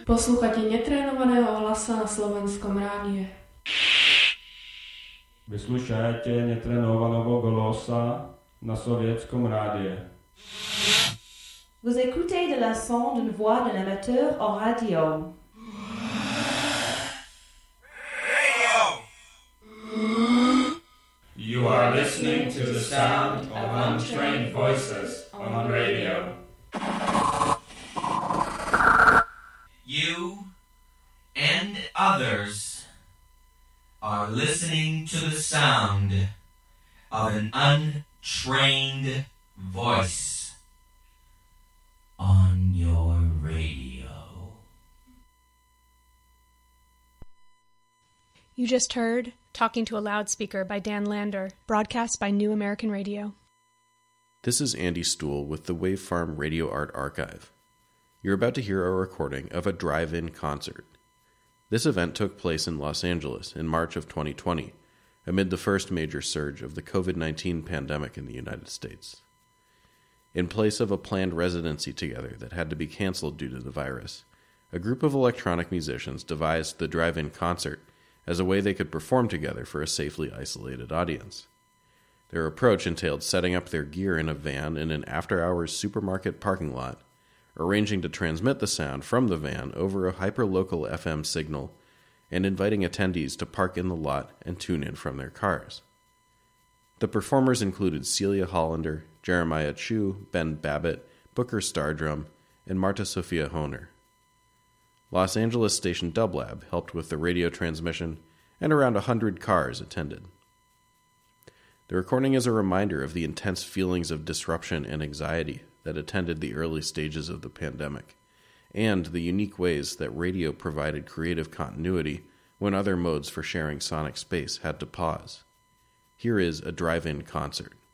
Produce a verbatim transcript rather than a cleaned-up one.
Poslucháte netrénovaného hlasa na Slovenskom rádiu. Vyslušajte netrénovaného hlasa na Sovětském rádiu. Vous écoutez de la sonde d'une voix d'un amateur en radio. You are listening to the sound of untrained voices on radio. You and others are listening to the sound of an untrained voice on your radio. You just heard Talking to a Loudspeaker by Dan Lander, broadcast by New American Radio. This is Andy Stool with the Wave Farm Radio Art Archive. You're about to hear a recording of a drive-in concert. This event took place in Los Angeles in March of twenty twenty, amid the first major surge of the covid nineteen pandemic in the United States. In place of a planned residency together that had to be canceled due to the virus, a group of electronic musicians devised the drive-in concert as a way they could perform together for a safely isolated audience. Their approach entailed setting up their gear in a van in an after-hours supermarket parking lot, arranging to transmit the sound from the van over a hyperlocal F M signal, and inviting attendees to park in the lot and tune in from their cars. The performers included Celia Hollander, Jeremiah Chu, Ben Babbitt, Booker Stardrum, and Marta Sophia Honer. Los Angeles station Dublab helped with the radio transmission, and around a hundred cars attended. The recording is a reminder of the intense feelings of disruption and anxiety that attended the early stages of the pandemic, and the unique ways that radio provided creative continuity when other modes for sharing sonic space had to pause. Here is a drive-in concert.